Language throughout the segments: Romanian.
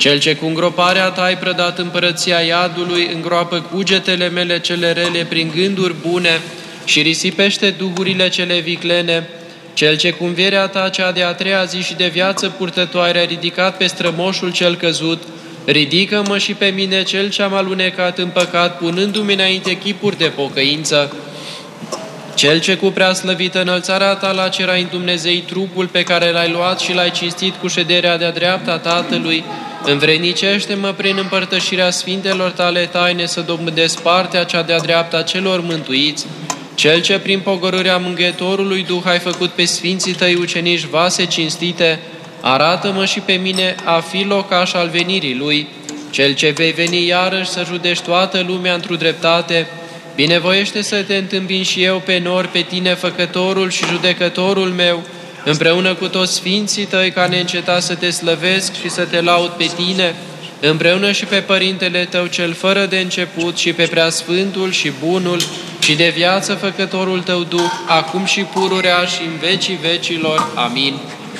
Cel ce cu îngroparea ta ai prădat împărăția iadului, îngroapă cugetele mele cele rele prin gânduri bune și risipește duhurile cele viclene. Cel ce cu învierea ta cea de a treia zi și de viață purtătoare a ridicat pe strămoșul cel căzut, ridică-mă și pe mine cel ce-am alunecat în păcat, punându-mi înainte chipuri de pocăință. Cel ce cu prea slăvită înălțarea ta la cer ai îndumnezei trupul pe care l-ai luat și l-ai cinstit cu șederea de-a dreapta Tatălui, învrednicește-mă prin împărtășirea sfintelor tale taine să dobândesc partea cea de-a dreapta celor mântuiți. Cel ce prin pogorârea mângâietorului Duh ai făcut pe sfinții tăi ucenici vase cinstite, arată-mă și pe mine a fi locaș al venirii Lui. Cel ce vei veni iarăși să judești toată lumea într-o dreptate, binevoiește să te întâmpin și eu pe nori, pe tine, făcătorul și judecătorul meu, împreună cu toți sfinții tăi, ca neîncetat să te slăvesc și să te laud pe tine, împreună și pe Părintele tău cel fără de început și pe Preasfântul și Bunul și de viață făcătorul tău Duh, acum și pururea și în vecii vecilor. Amin.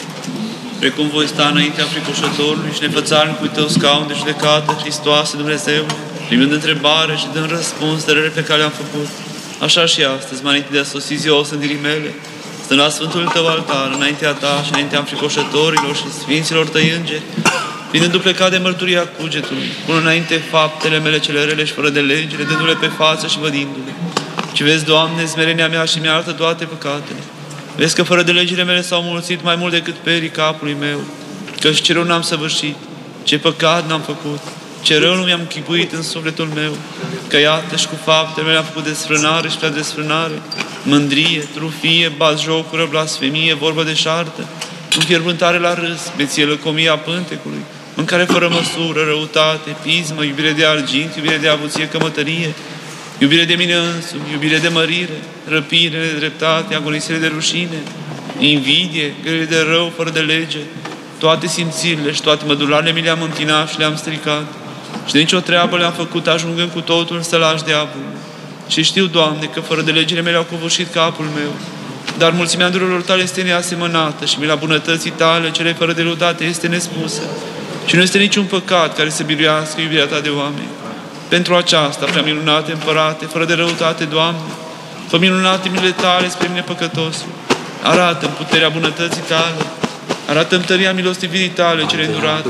Precum voi sta înaintea fricoșătorului și nefățarnic cu tău scaun de judecată, Hristoase Dumnezeu, primând întrebare și dând răspuns de rele pe care le-am făcut, așa și astăzi, mai înainte de a sosi ziua sândirii mele, stând la Sfântul tău altar, înaintea ta și înaintea înfricoșătorilor și sfinților tăi îngeri, vinându plecat de mărturia cugetului, pun înainte faptele mele cele rele și fără de legile, dându-le pe față și vădindu-le. Și vezi, Doamne, smerenia mea și mi-arată toate păcatele. Vezi că fără de legile mele s-au mulțit mai mult decât perii capului meu, căci ce rău n-am săvârșit, ce păcat n-am făcut, ce rău nu mi-am închipuit în sufletul meu, că iată și cu faptele mele am făcut desfrânare și prea desfrânare, mândrie, trufie, batjocură, blasfemie, vorbă deșartă, înfierbântare la râs, beție, lăcomia pântecului, mâncare fără măsură, răutate, pismă, iubire de argint, iubire de avuție, cămătărie, iubire de mine însumi, iubire de mărire, răpire, nedreptate, agonisire de rușine, invidie, grele de rău, fără de lege, toate simțirile și toate mădularele mi le-am întinat și le-am stricat. Și de nicio treabă le-am făcut, ajungând cu totul să lași diavolul. Și știu, Doamne, că fără de legile mele au covârșit capul meu, dar mulțimea durerilor tale este neasemănată și mila bunătății tale, cele fără de lăudate, este nespusă. Și nu este niciun păcat care să biruiască iubirea ta de oameni. Pentru aceasta, prea minunate împărate, fără de răutate, Doamne, fă minunate milele tale spre mine păcătosul. Arată-mi puterea bunătății tale, arată-mi tăria milostivirii tale cele îndurate.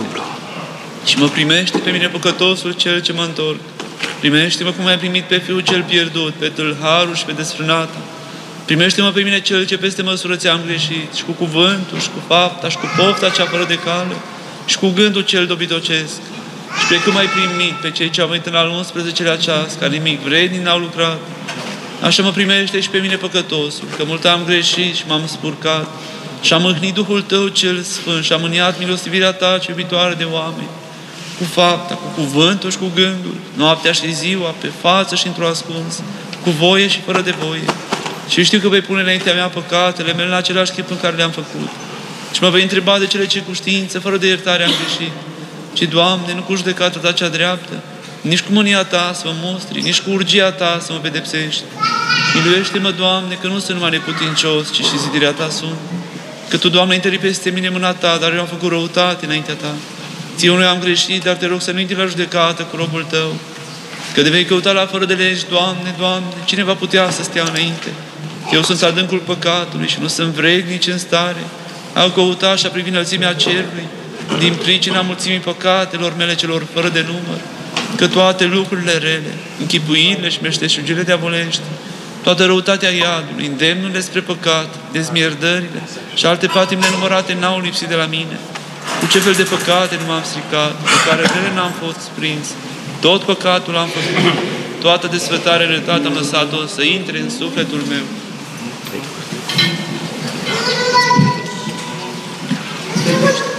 Și mă primește pe mine păcătosul cel ce mă întorc. Primește-mă cum ai primit pe fiul cel pierdut, pe tâlharul și pe desfrânata. Primește-mă pe mine cel ce peste măsură ți-am greșit, și cu cuvântul, și cu fapta, și cu pofta cea fără de cale, și cu gândul cel dobitocesc. Și precum ai primit pe cei ce au venit în al 11-lea ceas, ca nimic vrednic n-au lucrat, așa mă primește și pe mine păcătosul, că mult am greșit și m-am spurcat, și am mâhnit Duhul tău cel sfânt și am mâniat milostivirea ta ce iubitoare de oameni, cu fapta, cu cuvântul și cu gândul, noaptea și ziua, pe față și într-o ascuns, cu voie și fără de voie. Și știu că vei pune înaintea mea păcatele mele în același chip în care le-am făcut. Și mă vei întreba de cele ce cu știință, fără de iertare am greșit. Și, Doamne, nu cu judecata ta cea dreaptă, nici cu mânia ta să mă mustri, nici cu urgia ta să mă pedepsești. Miluiește-mă, Doamne, că nu sunt numai neputincios, ci și zidirea ta sunt. Că tu, Doamne, întări peste mine mâna ta, dar eu am făcut răutate înaintea ta. Ție unui am greșit, dar te rog să nu intri la judecată cu robul tău. Că de vei căuta la fără de legi, Doamne, Doamne, cine va putea să stea înainte? Eu sunt adâncul păcatului și nu sunt vrednic în stare a căuta și a privi înălțimea cerului, din pricina mulțimii păcatelor mele celor fără de număr, că toate lucrurile rele, închipuirile și meșteșugirile diavolești, toată răutatea iadului, îndemnurile spre păcat, dezmierdările și alte patimi nenumărate n-au lipsit de la mine. Cu ce fel de păcate nu m-am stricat, cu care rele n-am fost prins, tot păcatul am făcut, toată desfătarea rătată am lăsat-o să intre în sufletul meu. Thank you.